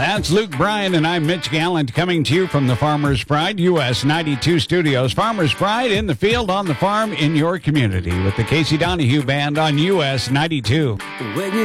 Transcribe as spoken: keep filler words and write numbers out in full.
That's Luke Bryan, and I'm Mitch Gallant, coming to you from the Farmer's Pride U S ninety-two studios. Farmer's Pride in the field, on the farm, in your community, with the Casey Donahue Band on U S ninety-two. When you